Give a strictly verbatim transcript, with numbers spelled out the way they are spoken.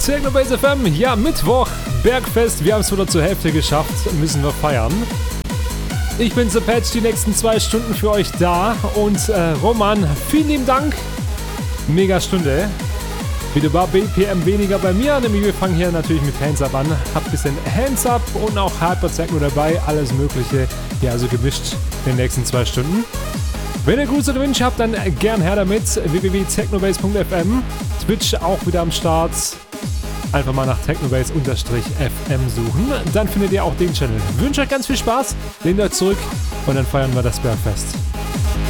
Technobase F M, ja, Mittwoch, Bergfest, wir haben es wieder zur Hälfte geschafft, müssen wir feiern. Ich bin Patch, die nächsten zwei Stunden für euch da und äh, Roman, vielen lieben Dank, mega Stunde. Wieder ein paar B P M weniger bei mir, nämlich wir fangen hier natürlich mit Hands Up an, hab ein bisschen Hands Up und auch Hyper Techno dabei, alles mögliche, ja, also gemischt in den nächsten zwei Stunden. Wenn ihr Grüße oder Wünsche habt, dann gern her damit. w w w punkt technobase punkt f m. Twitch auch wieder am Start. Einfach mal nach technobase-f m suchen. Dann findet ihr auch den Channel. Ich wünsche euch ganz viel Spaß. Lehnt euch zurück und dann feiern wir das Bergfest.